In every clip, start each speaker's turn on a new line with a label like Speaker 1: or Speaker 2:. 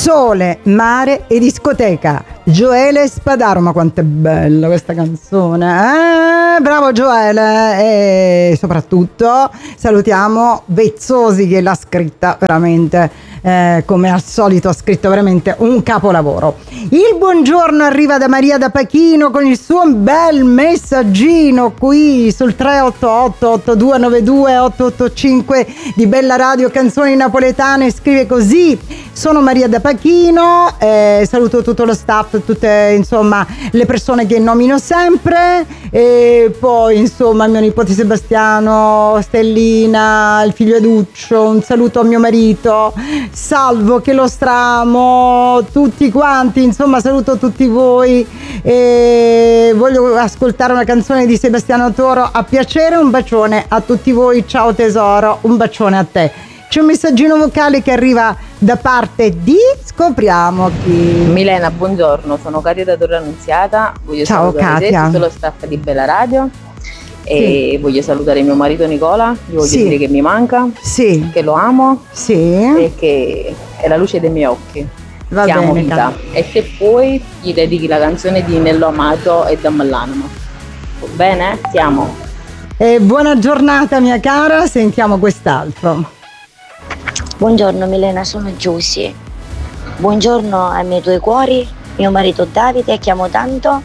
Speaker 1: Sole, mare e discoteca. Gioele Spadaro, ma quanto è bella questa canzone, bravo Gioele. E soprattutto salutiamo Vezzosi che l'ha scritta veramente, come al solito ha scritto veramente un capolavoro. Il buongiorno arriva da Maria da Pachino con il suo bel messaggino qui sul 388 8292 885 di Bella Radio Canzoni Napoletane. Scrive così: sono Maria da Pachino, saluto tutto lo staff, tutte insomma le persone che nomino sempre, e poi insomma mio nipote Sebastiano, Stellina, il figlio Educcio, un saluto a mio marito Salvo che lo stramo, tutti quanti, insomma saluto tutti voi e voglio ascoltare una canzone di Sebastiano Toro a piacere. Un bacione a tutti voi, ciao tesoro, un bacione a te. C'è un messaggino vocale che arriva da parte di, scopriamo chi.
Speaker 2: Milena, buongiorno, sono Katia da Torre Annunziata, voglio
Speaker 1: ciao
Speaker 2: salutare
Speaker 1: Katia,
Speaker 2: te, tutto lo staff di Bella Radio e voglio salutare mio marito Nicola, gli voglio dire che mi manca, che lo amo e che è la luce dei miei occhi.
Speaker 1: Va
Speaker 2: Ti amo
Speaker 1: bene,
Speaker 2: vita. E se puoi gli dedichi la canzone di Nello Amato e Dammallanima. Bene? Ti amo.
Speaker 1: E buona giornata mia cara, sentiamo quest'altro.
Speaker 3: Buongiorno Milena, sono Giusy. Buongiorno ai miei due cuori, mio marito Davide, che amo tanto.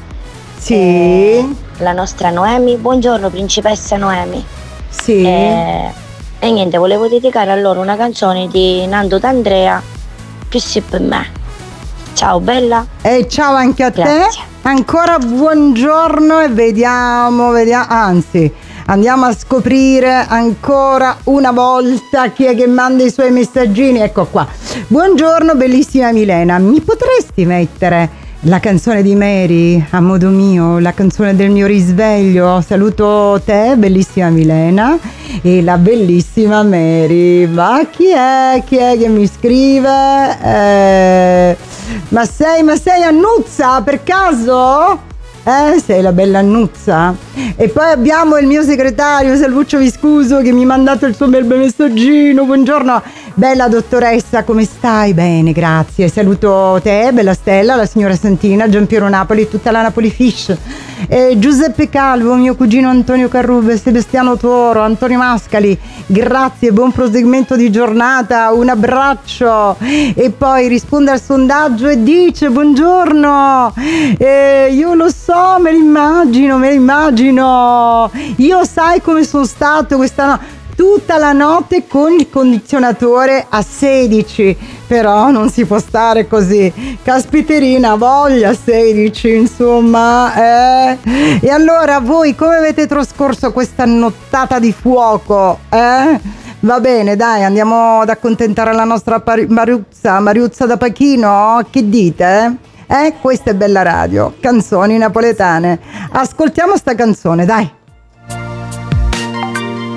Speaker 3: La nostra Noemi. Buongiorno principessa Noemi. E niente, volevo dedicare a loro una canzone di Nando D'Andrea, Più sì per me. Ciao bella.
Speaker 1: E ciao anche a te. Ancora buongiorno e vediamo, anzi andiamo a scoprire ancora una volta chi è che manda i suoi messaggini. Ecco qua. Buongiorno bellissima Milena, mi potresti mettere la canzone di Mary a modo mio, la canzone del mio risveglio? Saluto te bellissima Milena e la bellissima Mary. Ma chi è che mi scrive? Ma sei Annuzza per caso? Sei la bella Annuzza? E poi abbiamo il mio segretario Salvuccio Viscuso che mi ha mandato il suo bel messaggino. Buongiorno bella dottoressa, come stai? Bene, grazie. Saluto te, bella Stella, la signora Santina, Giampiero Napoli, tutta la Napoli Fish, Giuseppe Calvo, mio cugino Antonio Carrube, Sebastiano Toro, Antonio Mascali, grazie, buon proseguimento di giornata, un abbraccio. E poi risponde al sondaggio e dice buongiorno, io lo so, me l'immagino, io sai come sono stato questa tutta la notte con il condizionatore a 16, però non si può stare così, caspiterina, voglia 16 insomma, E allora voi come avete trascorso questa nottata di fuoco, Va bene, dai, andiamo ad accontentare la nostra Mariuzza da Pachino, che dite? Questa è Bella Radio, canzoni napoletane. Ascoltiamo sta canzone, dai.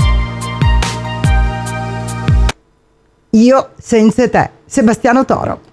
Speaker 1: Io senza te, Sebastiano Toro.